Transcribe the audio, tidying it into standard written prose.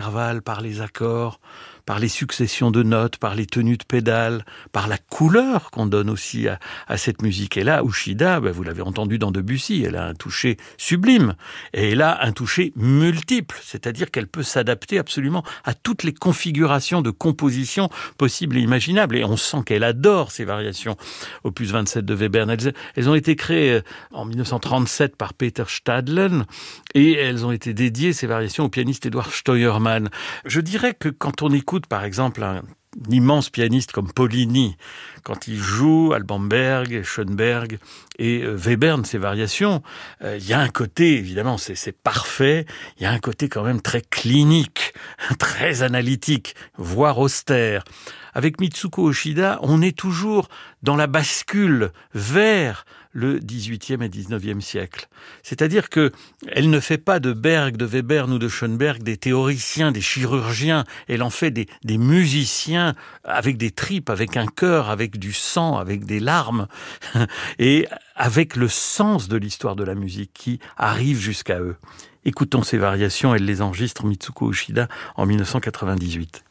intervalles, par les accords, par les successions de notes, par les tenues de pédales, par la couleur qu'on donne aussi à cette musique. Et là, Uchida, vous l'avez entendu dans Debussy, elle a un toucher sublime. Et elle a un toucher multiple, c'est-à-dire qu'elle peut s'adapter absolument à toutes les configurations de composition possibles et imaginables. Et on sent qu'elle adore ces variations. Opus 27 de Webern, elles ont été créées en 1937 par Peter Stadlen et elles ont été dédiées, ces variations, au pianiste Eduard Steuermann. Je dirais que quand on écoute par exemple un immense pianiste comme Paulini, quand il joue Alban Berg, Schoenberg et Webern, ces variations, il y a un côté, évidemment, c'est parfait, il y a un côté quand même très clinique, très analytique, voire austère. Avec Mitsuko Uchida, on est toujours dans la bascule vers le XVIIIe et XIXe siècle. C'est-à-dire que elle ne fait pas de Berg, de Webern ou de Schoenberg des théoriciens, des chirurgiens. Elle en fait des musiciens avec des tripes, avec un cœur, avec du sang, avec des larmes et avec le sens de l'histoire de la musique qui arrive jusqu'à eux. Écoutons ces variations, elle les enregistre Mitsuko Uchida en 1998.